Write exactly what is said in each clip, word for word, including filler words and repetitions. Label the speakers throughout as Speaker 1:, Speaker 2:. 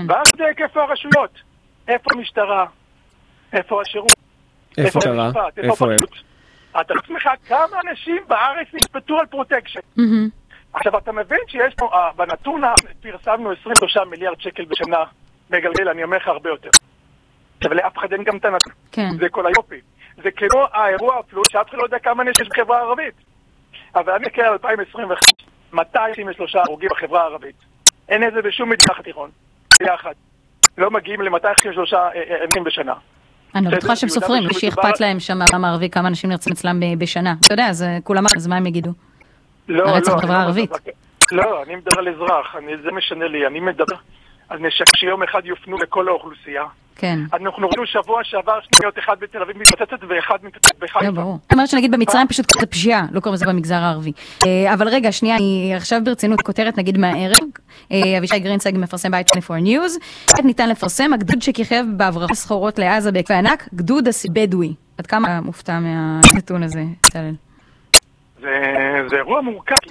Speaker 1: ואז זה איפה הרשויות, איפה המשטרה, איפה השירות,
Speaker 2: איפה המשפט,
Speaker 1: איפה הפרקליטות. אתה עצמך כמה אנשים בארץ נשפטו על פרוטקשן. עכשיו אתה מבין שיש פה, בנתון פרסמנו עשרים ושלושה מיליארד שקל בשנה מגלגל, אני אומר לך הרבה יותר. אבל לאף אחד אין גם את הנתון. זה כל היופי. זה כמו האירוע אפילו שאף אחד לא יודע כמה נשק בחברה הערבית. אבל אני אקרא על אלפיים עשרים וחמש, מאתיים עשרים ושלושה הרוגים בחברה הערבית. אין איזה בשום מדינה תיכון. ביחד. לא מגיעים ל-מאתיים עשרים ושלושה אירועים בשנה.
Speaker 3: אני בטוחה שהם סופרים, מי שאכפת להם שם בעולם הערבי, כמה אנשים נרצים אצלם בשנה. אתה יודע, אז כולם, אז מה הם יגידו? הרצח בחברה הערבית.
Speaker 1: לא, אני מדבר על אזרח, זה משנה לי, אני מדבר על נשק שיום אחד יופנו לכל האוכלוסייה.
Speaker 3: כן.
Speaker 1: אנחנו ראינו שבוע שעבר שניות אחד בתל אביב מתפוצצת ואחד מתפוצצת בחיפה.
Speaker 3: לא, ברור. אני אומרת שנגיד במצרים פשוט קוראים לזה פשיעה, לא קוראים לזה במגזר הערבי. אבל רגע, שנייה, אני עכשיו ברצינות כותרת נגיד מהערב, אבישי גרינצייג מפרסם ב-עשרים וארבע ניוז, ניתן לפרסם, הגדוד שכיכב בהברחת סחורות לעזה בעקבי ענק, גדוד הבדואי. עד כמה מופתע מהנתון הזה, צלל?
Speaker 1: זה אירוע מורכב, כי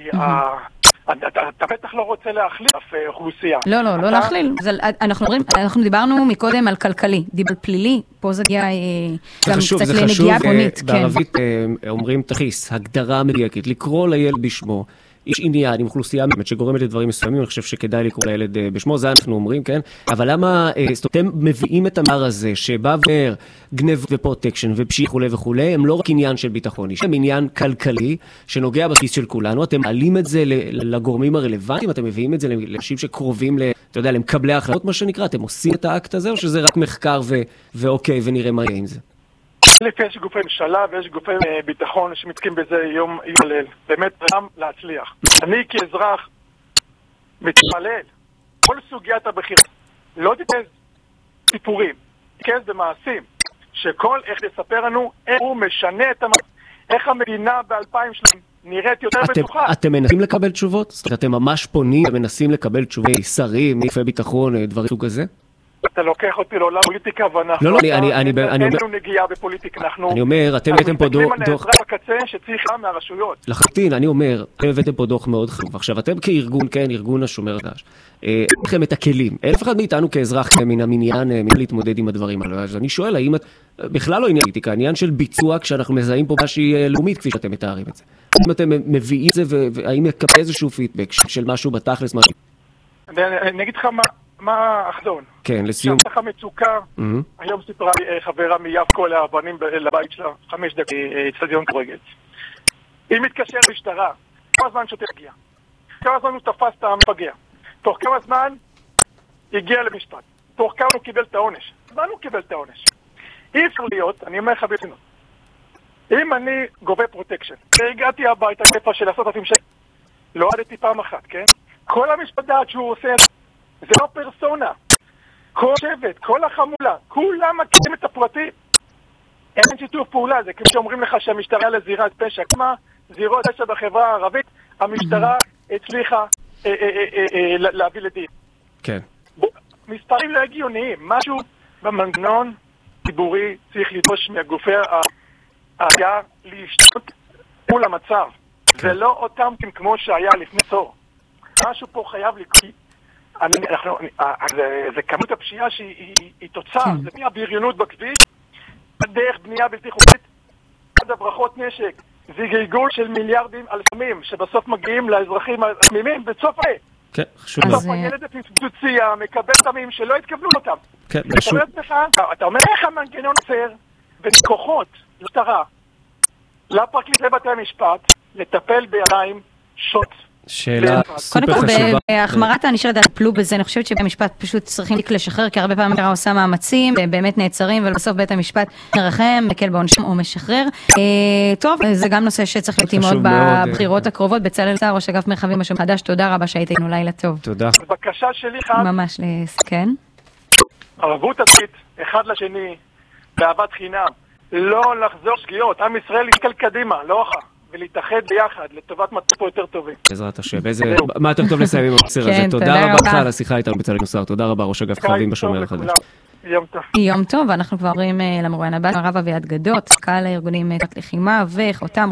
Speaker 1: אתה בטח לא רוצה להכליל אף אוכלוסייה.
Speaker 3: לא, לא, לא להכליל. אנחנו דיברנו מקודם על כלכלי, דיבר פלילי, פה זה הגיע גם קצת לנגיעה פונית.
Speaker 2: בערבית אומרים תכיס, הגדרה מדויקת, לקרוא לילד בשמו. יש עניין עם אוכלוסייה שגורמת לדברים מסוימים, אני חושב שכדאי לקרוא לילד בשמו, זה אנחנו אומרים, כן? אבל למה אתם מביאים את המר הזה, שבא ואומר גנב ופרוטקשן ופשיעה וכו' וכו', הם לא רק עניין של ביטחון, יש להם עניין כלכלי שנוגע בכיס של כולנו, אתם מעלים את זה לגורמים הרלוונטיים, אתם מביאים את זה לאנשים שקרובים, אתה יודע, למקבלי ההחלטות, מה שנקרא, אתם עושים את האקט הזה, או שזה רק מחקר ואוקיי, ונראה מה יהיה עם זה?
Speaker 1: יש גופי ממשלה ויש גופי ביטחון שמתקים בזה יום יולל. באמת רם להצליח. אני כאזרח מתפלל. כל סוגיית הבחירה. לא תתכז סיפורים. תתכז במעשים. שכל איך לספר לנו איך הוא משנה את המעשים. איך המדינה ב-אלפיים ושלושים נראית יותר בטוחה.
Speaker 2: אתם מנסים לקבל תשובות? זאת אומרת, אתם ממש פונים ומנסים לקבל תשובות שרים, גופי ביטחון, דברים סוג הזה?
Speaker 1: אתה לוקח אותי לעולם פוליטיקה, ואנחנו...
Speaker 2: לא, לא, אני... אני
Speaker 1: אין לנו נגיעה בפוליטיקה, אנחנו...
Speaker 2: אני אומר, אתם הבאתם פה דוח...
Speaker 1: אנחנו מסתכלים על האזרח בקצה שצריך מהרשויות.
Speaker 2: לחלוטין, אני אומר, אתם הבאתם פה דוח מאוד חשוב. עכשיו, אתם כארגון, כן, ארגון השומר החדש, אין לכם את הכלים. אין אף אחד מאיתנו כאזרח מן המניין, מן להתמודד עם הדברים האלה. אז אני שואל, האם את... בכלל לא עניין פוליטיקה, עניין של ביצוע, כשאנחנו מזהים פה משהי לאומית, כפי שאתם מתארים את זה. אם אתם מביאים את זה, והאם יקבל איזשהו פידבק של משהו בתכלס, משהו...
Speaker 1: אני אגיד לך מה מה החזון?
Speaker 2: כן, לסיום.
Speaker 1: שעתך מצוקה, היום סיפרה חברה מיפו להבנים לבית שלה, חמש דקות, אצטדיון כדורגל. היא מתקשר למשטרה, כמה זמן שוטר הגיע? כמה זמן הוא תפס את המפגע? תוך כמה זמן הגיע למשפט? תוך כמה הוא קיבל את העונש? זמן הוא קיבל את העונש? אי אפשר להיות, אני אומר לך ברצינות, אם אני גובה פרוטקשן, והגעתי הביתה כיפה של עשרת אלפים שקל, לא עדתי פעם אחת, כן? כל המשפטת שהוא עושה, זה לא פרסונה. כל שבט, כל החמולה, כולם מכירים את הפרטים. אין שיתוף פעולה, זה כמו שאומרים לך שהמשטרה לזירת פשע. כמה זירות פשע בחברה הערבית, המשטרה הצליחה להביא לדין.
Speaker 2: כן.
Speaker 1: מספרים לא הגיוניים, משהו במנגנון ציבורי צריך לדרוש מהגופי היה להשתות מול המצב. זה לא אותם כמו שהיה לפני עשור. משהו פה חייב לקרוא. זה כמות הפשיעה שהיא תוצאה, זה מהבריונות בכביש, דרך בנייה בלתי חוקית, עד הברחות נשק, זה גלגול של מיליארדים על סמים, שבסוף מגיעים לאזרחים התמימים, בסוף העת.
Speaker 2: כן, חשוב.
Speaker 1: בסוף הילד הפיצוציה מקבל סמים שלא התכוונו אותם.
Speaker 2: כן, חשוב.
Speaker 1: אתה אומר איך המנגנון עוצר בכוחות, למשטרה, לפרקליט לבתי המשפט, לטפל בידיים שוט.
Speaker 2: שאלה סופר
Speaker 3: חשובה.
Speaker 2: קודם כל,
Speaker 3: בהחמרת הענישה טפלו בזה, אני חושבת שבית המשפט פשוט צריכים לשחרר, כי הרבה פעמים המשטרה עושה מאמצים, באמת נעצרים, ובסוף בית המשפט מרחם, מקל בעונשם או משחרר. טוב, זה גם נושא שצריך להתאים עוד בבחירות הקרובות. בצלאל סער, ראש אגף מרחבים השומר החדש, תודה רבה שהייתנו, לילה טוב.
Speaker 2: תודה.
Speaker 1: בבקשה שלי חד.
Speaker 3: ממש לסכן.
Speaker 1: ערבות עצמית, אחד לשני, באהבת חינם, לא לחזור שגיאות, עם ישראל להתקל קדימה, לא אחר. ולהתאחד ביחד לטובת מטפו יותר טובים.
Speaker 2: בעזרת השם, מה יותר טוב לסיים עם המסר הזה. תודה רבה לך על השיחה איתנו בצלאל סער, תודה רבה ראש אגף מרחבים בשומר החדש.
Speaker 3: יום טוב. יום טוב, ואנחנו כבר עוברים למרואיין הבא, הרב אביעד גדות, קהל הארגונים לחימה וחותם